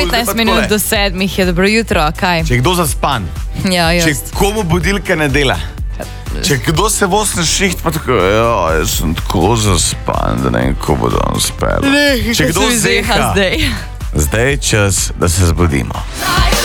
15 minut do 7 je dobro jutro, kaj? Če je kdo zaspan, Ja, če jaz. komu budilka ne dela, če kdo se voz na šiht, pa tako, jaz sem tako zaspan, da ne vem, ko bodo speli. Če kdo zeha, zdaj. zdaj je čas, da se zbudimo.